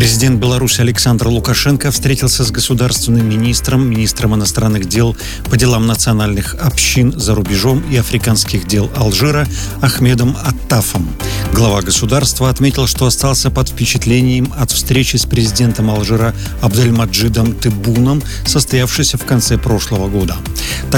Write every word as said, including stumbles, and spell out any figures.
Президент Беларуси Александр Лукашенко встретился с государственным министром, министром иностранных дел по делам национальных общин за рубежом и африканских дел Алжира Ахмедом Аттафом. Глава государства отметил, что остался под впечатлением от встречи с президентом Алжира Абдельмаджидом Теббуном, состоявшейся в конце прошлого года.